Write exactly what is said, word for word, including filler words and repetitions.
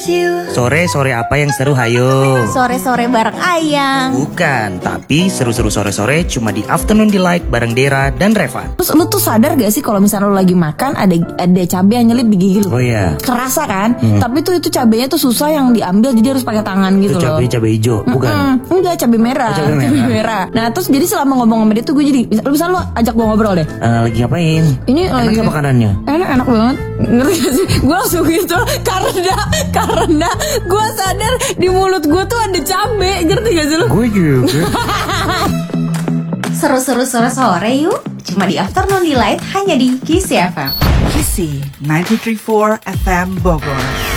Sore-sore apa yang seru, hayo? Sore-sore bareng Ayang. Bukan, tapi seru-seru sore-sore cuma di Afternoon Delight bareng Dera dan Reva. Terus lu tuh sadar gak sih kalau misalnya lu lagi makan ada ada cabai yang nyelip di gigi lu? Oh iya. Kerasa kan? Hmm. Tapi tuh itu cabainya tuh susah yang diambil, jadi harus pakai tangan gitu itu loh. Cabai cabai hijau, bukan? Mm-mm. Enggak, cabai merah. Oh, cabai merah. Cabai merah. Nah, terus jadi selama ngomong sama dia tuh gue jadi lu bisa lu ajak gue ngobrol deh. Uh, lagi ngapain? Ini enak lagi gak makanannya? Enak enak banget. Ngerti gak sih? Gue langsung gitu karena karena gue sadar di mulut gue tuh ada cabai. Ngerti gak sih lu? Gue juga. Seru-seru sore-sore yuk. Cuma di Afternoon Delight hanya di Kisi F M. Kisi ninety-three point four F M Bogor.